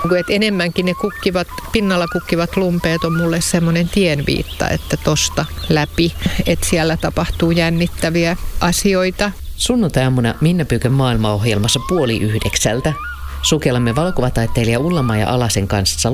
Et enemmänkin ne pinnalla kukkivat lumpeet on mulle semmoinen tienviitta, että tosta läpi, että siellä tapahtuu jännittäviä asioita. Sunnuntai-aamuna Minna Pyykön maailmaohjelmassa 8:30 sukellamme valokuvataiteilija Ulla-Maija Alasen kanssa